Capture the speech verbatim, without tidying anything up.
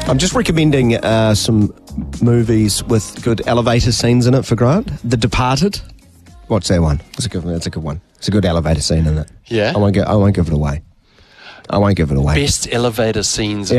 I'm just recommending uh, some movies with good elevator scenes in it for Grant. The Departed. What's that one? It's a good. It's a good one. It's a good elevator scene in it. Yeah. I won't give. I won't give it away. I won't give it away. Best elevator scenes